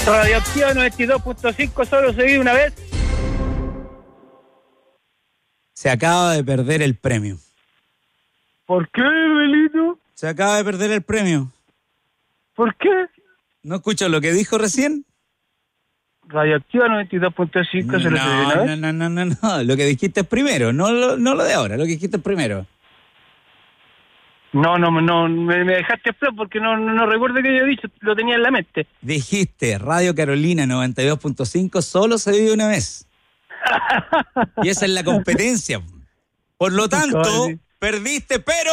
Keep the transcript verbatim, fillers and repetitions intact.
Radioactiva noventa y dos punto cinco, solo se vive una vez. Se acaba de perder el premio. ¿Por qué, Belito? Se acaba de perder el premio. ¿Por qué? ¿No escuchas lo que dijo recién? Radioactiva noventa y dos punto cinco, No, solo se vive una vez. no, no, no, no, no. Lo que dijiste es primero, no lo, no lo de ahora, lo que dijiste es primero. No, no, no, me, me dejaste flojo porque no, no, no recuerdo que haya dicho, lo tenía en la mente. Dijiste Radio Carolina noventa y dos punto cinco, solo se vive una vez. Y esa es la competencia. Por lo tanto, perdiste, pero...